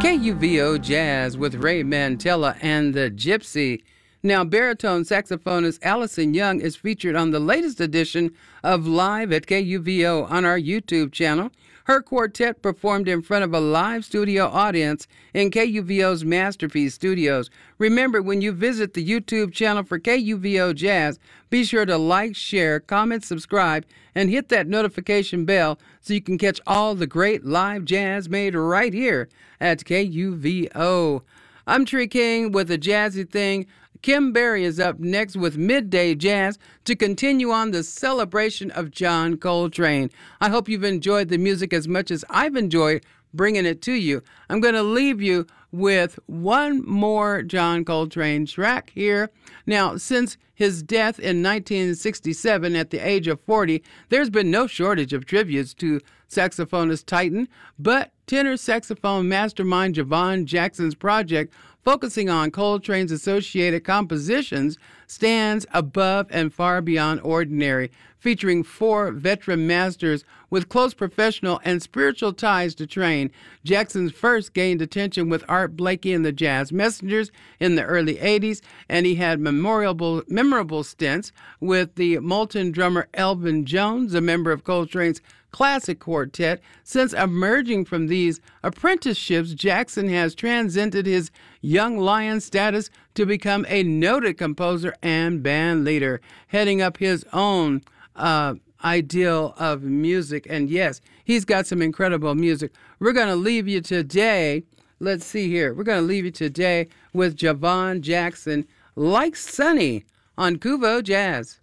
KUVO Jazz with Ray Mantella and the Gypsy. Now, baritone saxophonist Allison Young is featured on the latest edition of Live at KUVO on our YouTube channel. Her quartet performed in front of a live studio audience in KUVO's Masterpiece Studios. Remember, when you visit the YouTube channel for KUVO Jazz, be sure to like, share, comment, subscribe, and hit that notification bell so you can catch all the great live jazz made right here at KUVO. I'm Tree King with a jazzy thing. Kim Berry is up next with Midday Jazz to continue on the celebration of John Coltrane. I hope you've enjoyed the music as much as I've enjoyed bringing it to you. I'm going to leave you with one more John Coltrane track here. Now, since his death in 1967 at the age of 40, there's been no shortage of tributes to saxophonist Titan, but tenor saxophone mastermind Javon Jackson's project, focusing on Coltrane's associated compositions, stands above and far beyond ordinary, featuring 4 veteran masters with close professional and spiritual ties to Train. Jackson's first gained attention with Art Blakey and the Jazz Messengers in the early 80s, and he had memorable stints with the Moulton drummer Elvin Jones, a member of Coltrane's classic quartet. Since emerging from these apprenticeships, Jackson has transcended his young lion status to become a noted composer and band leader, heading up his own ideal of music. And yes, he's got some incredible music. We're going to leave you today. Let's see here. We're going to leave you today with Javon Jackson, Like Sunny, on KUVO Jazz.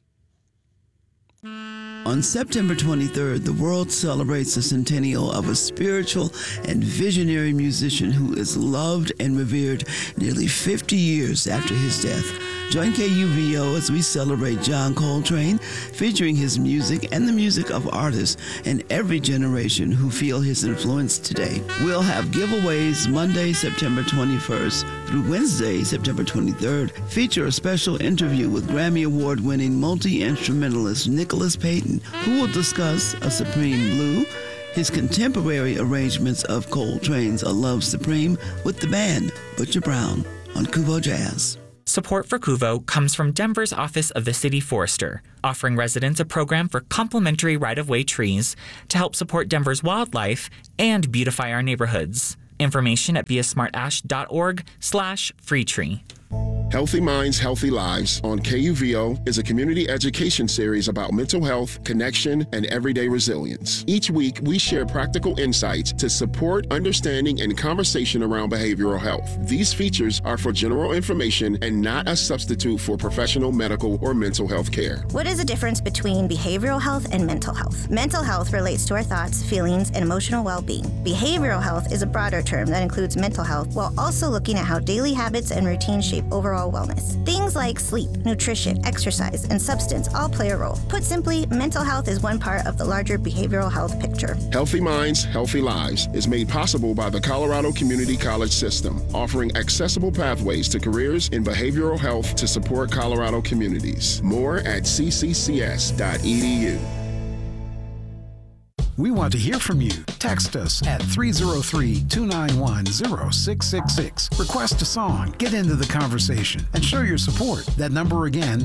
On September 23rd, the world celebrates the centennial of a spiritual and visionary musician who is loved and revered nearly 50 years after his death. Join KUVO as we celebrate John Coltrane, featuring his music and the music of artists in every generation who feel his influence today. We'll have giveaways Monday, September 21st through Wednesday, September 23rd. Feature a special interview with Grammy Award-winning multi-instrumentalist Nicholas Payton, who will discuss A Supreme Blue, his contemporary arrangements of Coltrane's A Love Supreme with the band Butcher Brown on KUVO Jazz. Support for KUVO comes from Denver's Office of the City Forester, offering residents a program for complimentary right-of-way trees to help support Denver's wildlife and beautify our neighborhoods. Information at viasmartash.org/freetree. Healthy Minds, Healthy Lives on KUVO is a community education series about mental health, connection, and everyday resilience. Each week, we share practical insights to support understanding and conversation around behavioral health. These features are for general information and not a substitute for professional medical or mental health care. What is the difference between behavioral health and mental health? Mental health relates to our thoughts, feelings, and emotional well-being. Behavioral health is a broader term that includes mental health while also looking at how daily habits and routines shape overall wellness. Things like sleep, nutrition, exercise, and substance all play a role. Put simply, mental health is one part of the larger behavioral health picture. Healthy Minds, Healthy Lives is made possible by the Colorado Community College System, offering accessible pathways to careers in behavioral health to support Colorado communities. More at cccs.edu. We want to hear from you. Text us at 303-291-0666. Request a song, get into the conversation, and show your support. That number again,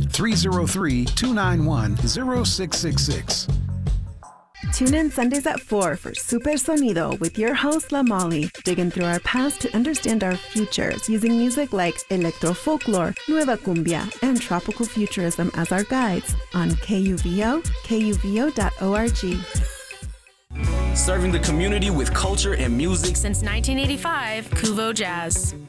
303-291-0666. Tune in Sundays at 4 for Super Sonido with your host, La Molly, digging through our past to understand our futures using music like electro folklore, nueva cumbia, and tropical futurism as our guides on KUVO, kuvo.org. Serving the community with culture and music since 1985, KUVO Jazz.